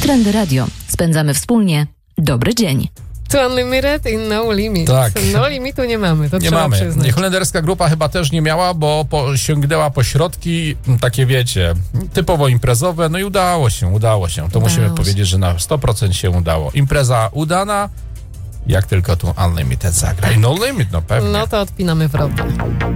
Trendy Radio. Spędzamy wspólnie dobry dzień. To Unlimited i No Limit. Tak. No limitu nie mamy, to Nie trzeba mamy. przyznać. Holenderska grupa chyba też nie miała, bo sięgnęła po środki, takie wiecie, typowo imprezowe, no i udało się. To musimy powiedzieć, że na 100% się udało. Impreza udana, jak tylko tu Unlimited zagra. I No Limit, no pewnie. No to odpinamy wrota.